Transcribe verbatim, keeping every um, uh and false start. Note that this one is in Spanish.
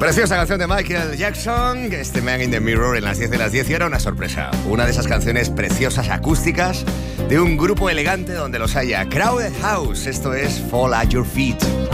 Preciosa canción de Michael Jackson, este Man in the Mirror en las diez de las diez, y era una sorpresa. Una de esas canciones preciosas acústicas de un grupo elegante donde los haya. Crowded House, esto es Fall at Your Feet.